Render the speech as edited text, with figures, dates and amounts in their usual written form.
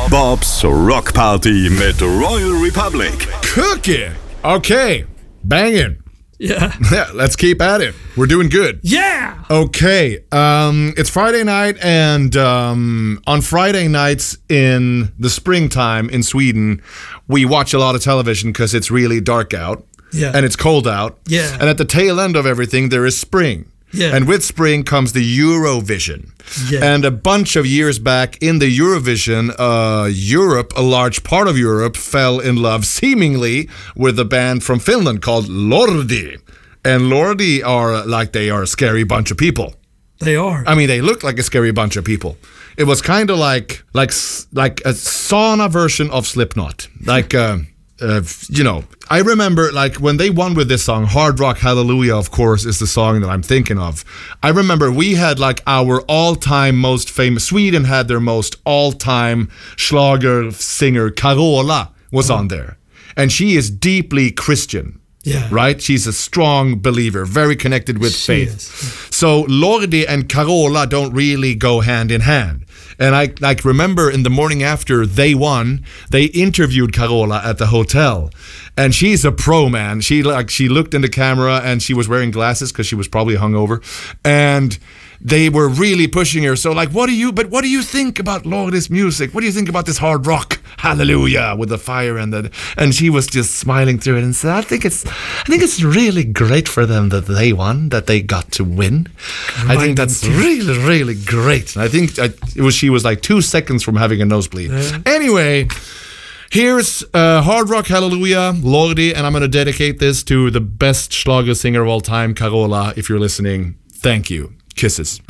Bobs Rock Party mit Royal Republic. Cooking. Okay. Banging. Yeah. Yeah, let's keep at it. We're doing good. Yeah. Okay. It's Friday night, and on Friday nights in the springtime in Sweden, we watch a lot of television because it's really dark out. Yeah. And it's cold out. Yeah. And at the tail end of everything, there is spring. Yeah. And with spring comes the Eurovision. Yeah. And a bunch of years back in the Eurovision, Europe, a large part of Europe, fell in love seemingly with a band from Finland called Lordi. And Lordi they are a scary bunch of people. They are. I mean, they look like a scary bunch of people. It was kind of like a sauna version of Slipknot. I remember when they won with this song, Hard Rock Hallelujah, of course, is the song that I'm thinking of. I remember we had our all-time most famous, Sweden had their most all-time Schlager singer, Carola, was on there. And she is deeply Christian. Yeah. Right? She's a strong believer, very connected with faith. Is. So Lordi and Carola don't really go hand in hand. And I remember in the morning after they won, they interviewed Carola at the hotel. And she's a pro, man. She looked in the camera and she was wearing glasses because she was probably hungover. And they were really pushing her. So what do you think about Lordi's music? What do you think about this hard rock? Hallelujah, with the fire and she was just smiling through it and said, I think it's really great for them that they won, that they got to win. I think that's really, really great. And I think she was 2 seconds from having a nosebleed. Yeah. Anyway, here's Hard Rock Hallelujah, Lordi, and I'm going to dedicate this to the best Schlager singer of all time, Carola. If you're listening, thank you. Kisses.